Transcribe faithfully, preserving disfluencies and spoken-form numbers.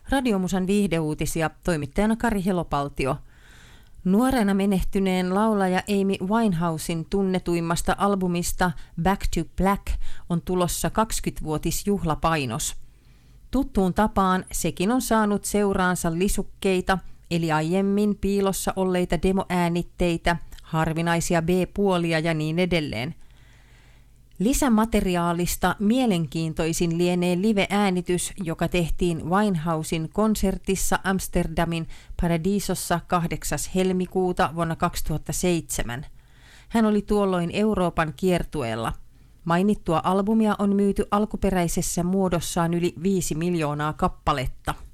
Radiomusan viihdeuutisia, toimittajana Kari Helopaltio. Nuorena menehtyneen laulaja Amy Winehousen tunnetuimmasta albumista Back to Black on tulossa kaksikymmenvuotisjuhlapainos. Tuttuun tapaan sekin on saanut seuraansa lisukkeita, eli aiemmin piilossa olleita demoäänitteitä, harvinaisia B-puolia ja niin edelleen. Lisämateriaalista mielenkiintoisin lienee live-äänitys, joka tehtiin Winehousen konsertissa Amsterdamin Paradisossa kahdeksas helmikuuta vuonna kaksituhattaseitsemän. Hän oli tuolloin Euroopan kiertueella. Mainittua albumia on myyty alkuperäisessä muodossaan yli viisi miljoonaa kappaletta.